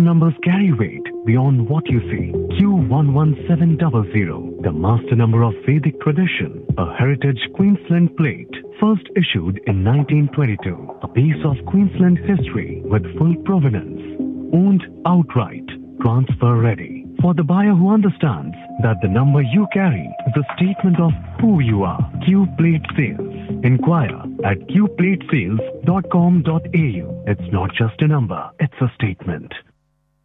Some numbers carry weight beyond what you see. Q11700, the master number of Vedic tradition, a heritage Queensland plate, first issued in 1922. A piece of Queensland history with full provenance. Owned outright, transfer ready. For the buyer who understands that the number you carry is a statement of who you are. Q Plate Sales. Inquire at qplatesales.com.au. It's not just a number, it's a statement.